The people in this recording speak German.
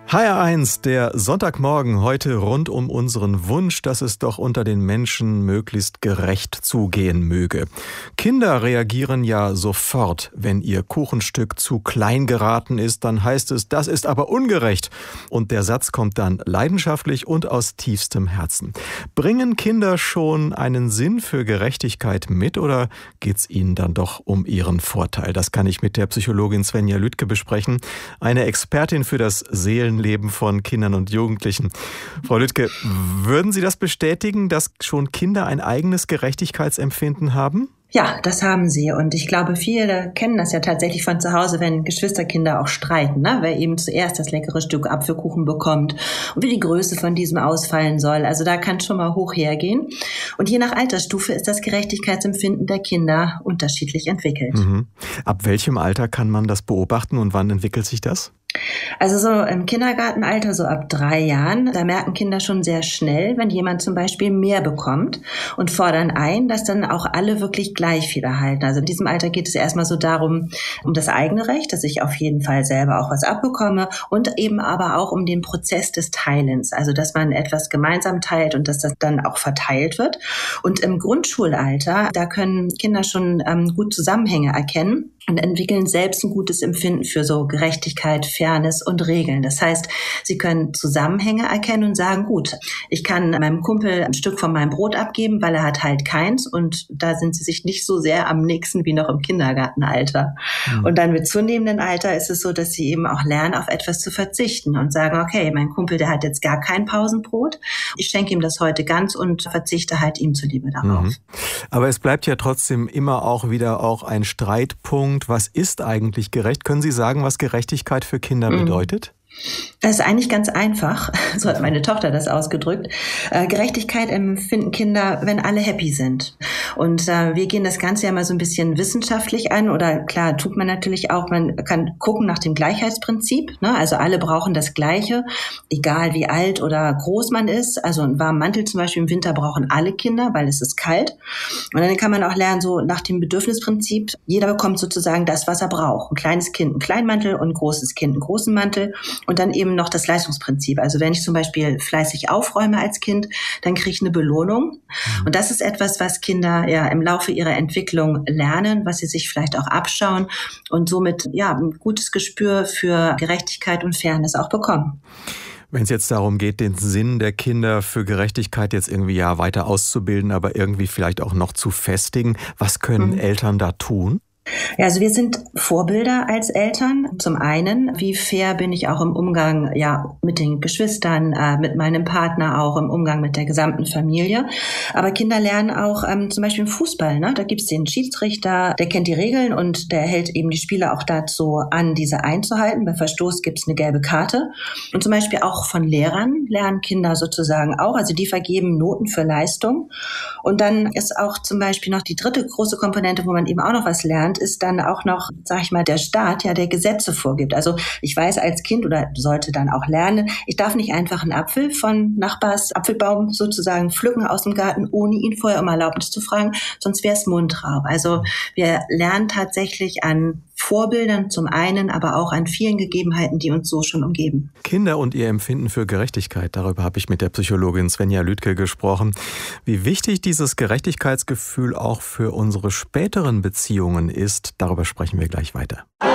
HR1, der Sonntagmorgen heute rund um unseren Wunsch, dass es doch unter den Menschen möglichst gerecht zugehen möge. Kinder reagieren ja sofort, wenn ihr Kuchenstück zu klein geraten ist, dann heißt es, das ist aber ungerecht. Und der Satz kommt dann leidenschaftlich und aus tiefstem Herzen. Bringen Kinder schon einen Sinn für Gerechtigkeit mit oder geht's ihnen dann doch um ihren Vorteil? Das kann ich mit der Psychologin Svenja Lüdke besprechen, eine Expertin für das Seelenleben von Kindern und Jugendlichen. Frau Lüdke, würden Sie das bestätigen, dass schon Kinder ein eigenes Gerechtigkeitsempfinden haben? Ja, das haben sie. Und ich glaube, viele kennen das ja tatsächlich von zu Hause, wenn Geschwisterkinder auch streiten, ne? Wer eben zuerst das leckere Stück Apfelkuchen bekommt und wie die Größe von diesem ausfallen soll. Also da kann schon mal hoch hergehen. Und je nach Altersstufe ist das Gerechtigkeitsempfinden der Kinder unterschiedlich entwickelt. Ab welchem Alter kann man das beobachten und wann entwickelt sich das? Also so im Kindergartenalter, so ab 3 Jahren, da merken Kinder schon sehr schnell, wenn jemand zum Beispiel mehr bekommt und fordern ein, dass dann auch alle wirklich gleich viel erhalten. Also in diesem Alter geht es erstmal so darum, um das eigene Recht, dass ich auf jeden Fall selber auch was abbekomme und eben aber auch um den Prozess des Teilens, also dass man etwas gemeinsam teilt und dass das dann auch verteilt wird. Und im Grundschulalter, da können Kinder schon gut Zusammenhänge erkennen und entwickeln selbst ein gutes Empfinden für so Gerechtigkeit, Fairness und Regeln. Das heißt, sie können Zusammenhänge erkennen und sagen, gut, ich kann meinem Kumpel ein Stück von meinem Brot abgeben, weil er hat halt keins und da sind sie sich nicht so sehr am nächsten wie noch im Kindergartenalter. Und dann mit zunehmendem Alter ist es so, dass sie eben auch lernen, auf etwas zu verzichten und sagen, okay, mein Kumpel, der hat jetzt gar kein Pausenbrot. Ich schenke ihm das heute ganz und verzichte halt ihm zuliebe darauf. Aber es bleibt ja trotzdem immer auch wieder auch ein Streitpunkt. Was ist eigentlich gerecht? Können Sie sagen, was Gerechtigkeit für Kinder bedeutet? Das ist eigentlich ganz einfach, so hat meine Tochter das ausgedrückt. Gerechtigkeit empfinden Kinder, wenn alle happy sind. Und wir gehen das Ganze ja mal so ein bisschen wissenschaftlich an oder klar, tut man natürlich auch, man kann gucken nach dem Gleichheitsprinzip, ne? Also alle brauchen das Gleiche, egal wie alt oder groß man ist. Also einen warmen Mantel zum Beispiel im Winter brauchen alle Kinder, weil es ist kalt. Und dann kann man auch lernen, so nach dem Bedürfnisprinzip, jeder bekommt sozusagen das, was er braucht. Ein kleines Kind einen kleinen Mantel und ein großes Kind einen großen Mantel. Und dann eben noch das Leistungsprinzip. Also wenn ich zum Beispiel fleißig aufräume als Kind, dann kriege ich eine Belohnung. Und das ist etwas, was Kinder ja im Laufe ihrer Entwicklung lernen, was sie sich vielleicht auch abschauen und somit ja ein gutes Gespür für Gerechtigkeit und Fairness auch bekommen. Wenn es jetzt darum geht, den Sinn der Kinder für Gerechtigkeit jetzt irgendwie ja weiter auszubilden, aber irgendwie vielleicht auch noch zu festigen, was können Eltern da tun? Ja, also wir sind Vorbilder als Eltern. Zum einen, wie fair bin ich auch im Umgang mit den Geschwistern, mit meinem Partner, auch im Umgang mit der gesamten Familie. Aber Kinder lernen auch zum Beispiel im Fußball. Ne? Da gibt es den Schiedsrichter, der kennt die Regeln und der hält eben die Spieler auch dazu an, diese einzuhalten. Bei Verstoß gibt es eine gelbe Karte. Und zum Beispiel auch von Lehrern lernen Kinder sozusagen auch. Also die vergeben Noten für Leistung. Und dann ist auch zum Beispiel noch die dritte große Komponente, wo man eben auch noch was lernt, ist dann auch noch, sag ich mal, der Staat, ja, der Gesetze vorgibt. Also ich weiß als Kind oder sollte dann auch lernen, ich darf nicht einfach einen Apfel von Nachbars Apfelbaum sozusagen pflücken aus dem Garten, ohne ihn vorher um Erlaubnis zu fragen, sonst wäre es Mundraub. Also wir lernen tatsächlich an Vorbildern zum einen, aber auch an vielen Gegebenheiten, die uns so schon umgeben. Kinder und ihr Empfinden für Gerechtigkeit, darüber habe ich mit der Psychologin Svenja Lüdke gesprochen. Wie wichtig dieses Gerechtigkeitsgefühl auch für unsere späteren Beziehungen ist, darüber sprechen wir gleich weiter.